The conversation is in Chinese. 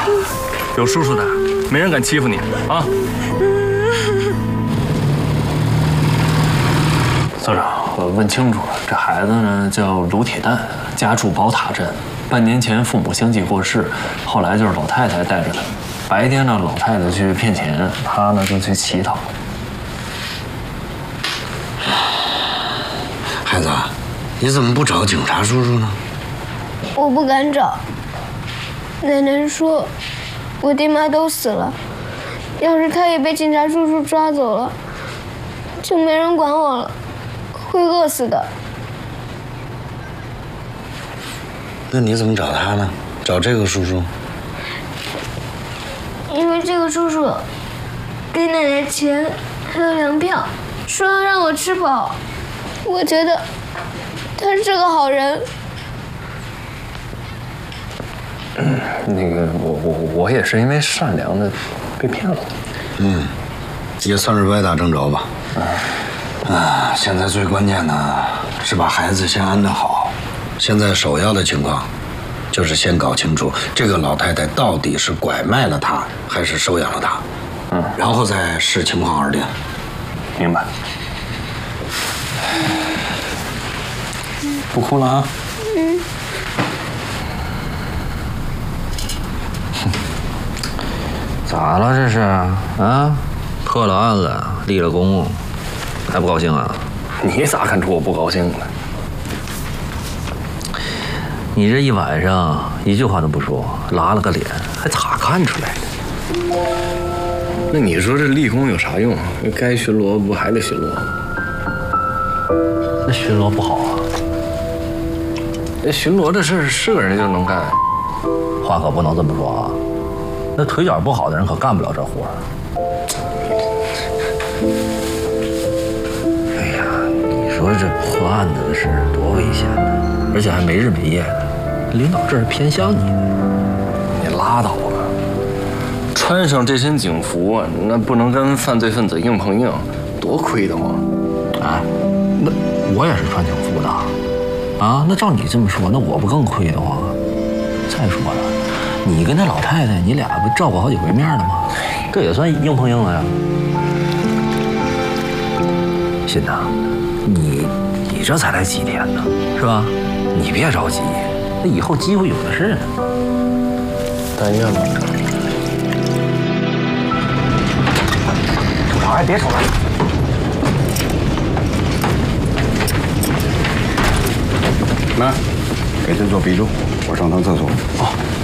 有叔叔的，没人敢欺负你啊！ 所长，我问清楚了，这孩子呢叫卢铁蛋，家住宝塔镇。半年前父母相继过世，后来就是老太太带着他。白天呢，老太太去骗钱，他呢就去乞讨。 孩子，你怎么不找警察叔叔呢？ 我不敢找。奶奶说，我爹妈都死了，要是他也被警察叔叔抓走了，就没人管我了，会饿死的。 那你怎么找他呢？找这个叔叔？ 因为这个叔叔给奶奶钱还有粮票，说要让我吃饱。我觉得他是个好人。 那个我也是因为善良的被骗了。 也算是歪打正着吧。现在最关键的是把孩子先安顿好。现在首要的情况就是先搞清楚这个老太太到底是拐卖了他，还是收养了他。然后再视情况而定。 明白。不哭了啊？ 咋了这是啊？破了案了，立了功，还不高兴啊？ 你咋看出我不高兴了？ 你这一晚上一句话都不说，拉了个脸，还咋看出来的？ 那你说这立功有啥用？该巡逻不还得巡逻？ 那巡逻不好啊？ 那巡逻这事是个人就能干？ 话可不能这么说啊！那腿脚不好的人可干不了这活儿。哎呀，你说这破案子的事多危险呢，而且还没日没夜的，领导这是偏向你的。 你拉倒吧！穿上这身警服，那不能跟犯罪分子硬碰硬，多亏得慌。 哎，那我也是穿警服的啊。那照你这么说，那我不更亏得慌啊？再说了，你跟那老太太，你俩不照过好几回面了吗？这也算硬碰硬了呀。鑫呐，你这才来几天呢，是吧？你别着急，那以后机会有的是呢。 但愿吧。 处长，哎，别瞅了。 妈，给朕做笔录，我上趟厕所。 哦。